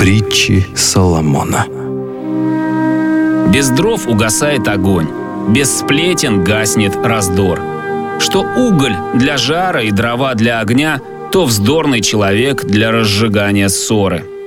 Притчи Соломона. Без дров угасает огонь, без сплетен гаснет раздор. Что уголь для жара и дрова для огня, то вздорный человек для разжигания ссоры.